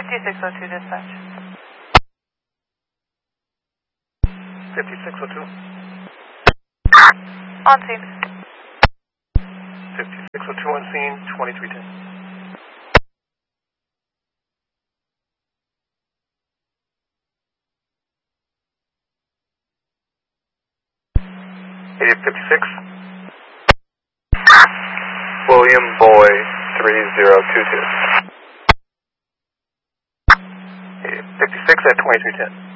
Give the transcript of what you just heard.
5602 dispatch. 5602. On scene. 5602 on scene, 2310. Idiot 56. William Boy 3022. Idiot 56 at 2310.